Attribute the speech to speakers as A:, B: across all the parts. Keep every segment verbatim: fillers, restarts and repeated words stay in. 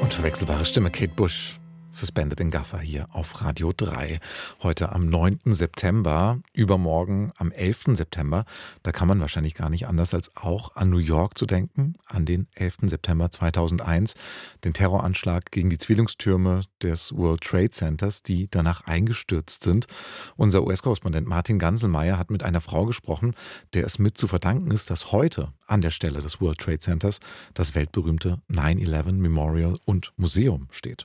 A: Unverwechselbare Stimme, Kate Bush. Suspended in Gaffer hier auf Radio drei. Heute am neunten September, übermorgen am elften September. Da kann man wahrscheinlich gar nicht anders, als auch an New York zu denken, an den elften September zweitausendeins, den Terroranschlag gegen die Zwillingstürme des World Trade Centers, die danach eingestürzt sind. Unser U S-Korrespondent Martin Ganselmeier hat mit einer Frau gesprochen, der es mit zu verdanken ist, dass heute an der Stelle des World Trade Centers das weltberühmte nine eleven Memorial und Museum steht.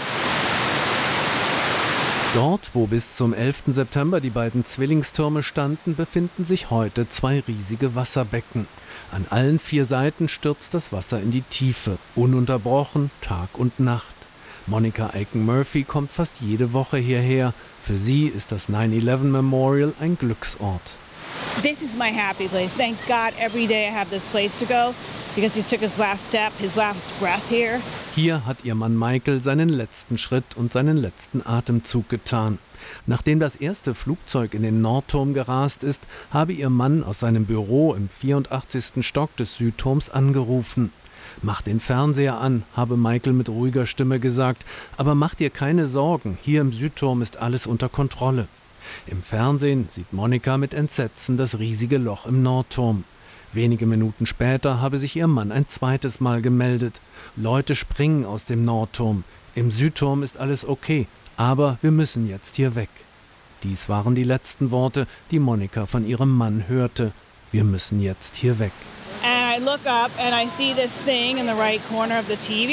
B: Dort, wo bis zum elften September die beiden Zwillingstürme standen, befinden sich heute zwei riesige Wasserbecken. An allen vier Seiten stürzt das Wasser in die Tiefe, ununterbrochen, Tag und Nacht. Monica Aiken-Murphy kommt fast jede Woche hierher. Für sie ist das nine eleven Memorial ein Glücksort.
C: This is my happy place. Thank God every day I have this place to go because he took his last step, his last breath here.
B: Hier hat ihr Mann Michael seinen letzten Schritt und seinen letzten Atemzug getan. Nachdem das erste Flugzeug in den Nordturm gerast ist, habe ihr Mann aus seinem Büro im vierundachtzigsten Stock des Südturms angerufen. Mach den Fernseher an, habe Michael mit ruhiger Stimme gesagt, aber mach dir keine Sorgen, hier im Südturm ist alles unter Kontrolle. Im Fernsehen sieht Monica mit Entsetzen das riesige Loch im Nordturm. Wenige Minuten später habe sich ihr Mann ein zweites Mal gemeldet. Leute springen aus dem Nordturm. Im Südturm ist alles okay, aber wir müssen jetzt hier weg. Dies waren die letzten Worte, die Monica von ihrem Mann hörte. Wir müssen jetzt hier weg.
C: And I look up and I see this thing in the right corner of the T V.